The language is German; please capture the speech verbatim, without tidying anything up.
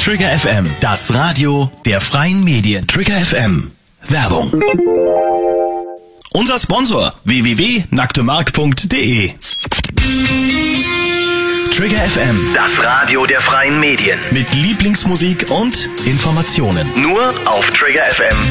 Trigger F M, das Radio der freien Medien. Trigger F M. Werbung. Unser Sponsor w w w punkt nacktemark punkt de. Trigger F M, das Radio der freien Medien. Mit Lieblingsmusik und Informationen. Nur auf Trigger F M.